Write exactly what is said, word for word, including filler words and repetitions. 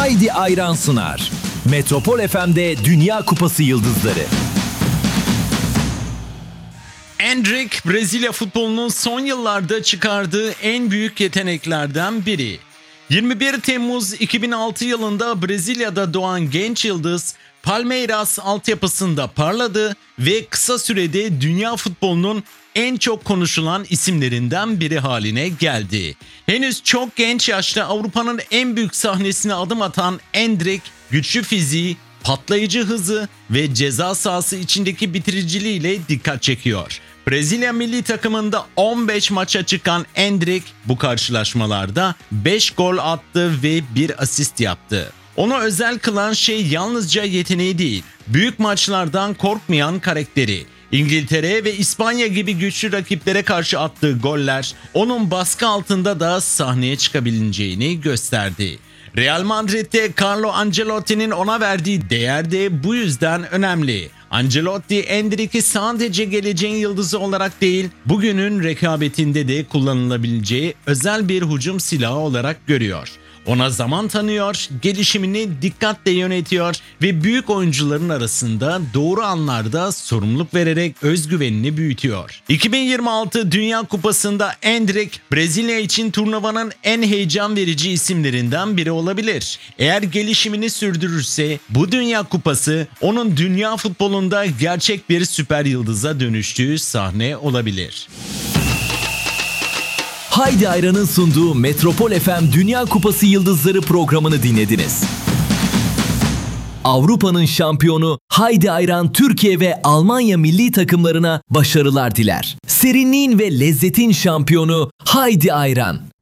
Haydi Ayran sunar. Metropol F M'de Dünya Kupası Yıldızları. Endrick, Brezilya futbolunun son yıllarda çıkardığı en büyük yeteneklerden biri. yirmi bir Temmuz iki bin altı yılında Brezilya'da doğan genç yıldız, Palmeiras altyapısında parladı ve kısa sürede dünya futbolunun en çok konuşulan isimlerinden biri haline geldi. Henüz çok genç yaşta Avrupa'nın en büyük sahnesine adım atan Endrick, güçlü fiziği, patlayıcı hızı ve ceza sahası içindeki bitiriciliğiyle dikkat çekiyor. Brezilya milli takımında on beş maça çıkan Endrick bu karşılaşmalarda beş gol attı ve bir asist yaptı. Onu özel kılan şey yalnızca yeteneği değil, büyük maçlardan korkmayan karakteri. İngiltere ve İspanya gibi güçlü rakiplere karşı attığı goller onun baskı altında da sahneye çıkabileceğini gösterdi. Real Madrid'de Carlo Ancelotti'nin ona verdiği değer de bu yüzden önemli. Ancelotti, Endrick'i sadece geleceğin yıldızı olarak değil, bugünün rekabetinde de kullanılabileceği özel bir hücum silahı olarak görüyor. Ona zaman tanıyor, gelişimini dikkatle yönetiyor ve büyük oyuncuların arasında doğru anlarda sorumluluk vererek özgüvenini büyütüyor. iki bin yirmi altı Dünya Kupası'nda Endrick, Brezilya için turnuvanın en heyecan verici isimlerinden biri olabilir. Eğer gelişimini sürdürürse bu Dünya Kupası onun dünya futbolunda gerçek bir süper yıldıza dönüştüğü sahne olabilir. Haydi Ayran'ın sunduğu Metropol F M Dünya Kupası Yıldızları programını dinlediniz. Avrupa'nın şampiyonu Haydi Ayran Türkiye ve Almanya milli takımlarına başarılar diler. Serinliğin ve lezzetin şampiyonu Haydi Ayran.